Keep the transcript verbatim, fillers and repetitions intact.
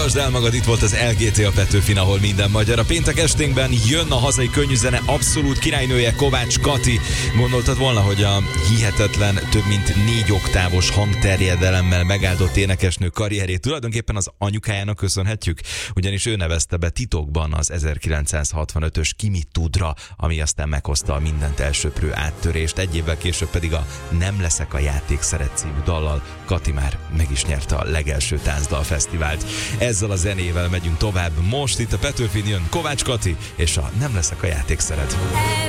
Fogadtasd el magad, itt volt az el gé té a Petőfin, ahol minden magyar. A péntek esténkben jön a hazai könnyűzene abszolút királynője, Kovács Kati. Gondoltad volna, hogy a hihetetlen, több mint négy oktávos hangterjedelemmel megáldott énekesnő karrierét tulajdonképpen az anyukájának köszönhetjük, ugyanis ő nevezte be titokban az ezerkilencszázhatvanötös Ki mit tudra, ami aztán meghozta a mindent elsöprő áttörést. Egy évvel később pedig a Nem leszek a játékszeret című dallal Kati már meg is nyerte a legelső táncdalfesztivált. Ezzel a zenével megyünk tovább. Most itt a Petőfin jön Kovács Kati és a Nem leszek a játékszeret.